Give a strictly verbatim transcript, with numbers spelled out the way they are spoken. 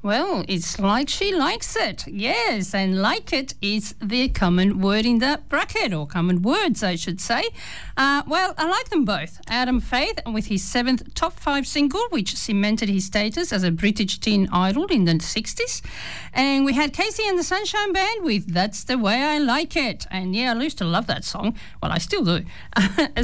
Well, it's like she likes it. Yes, and like it is the common word in that bracket, or common words, I should say. Uh, well, I like them both. Adam Faith with his seventh top five single, which cemented his status as a British teen idol in the sixties. And we had Casey and the Sunshine Band with That's the Way I Like It. And yeah, I used to love that song. Well, I still do.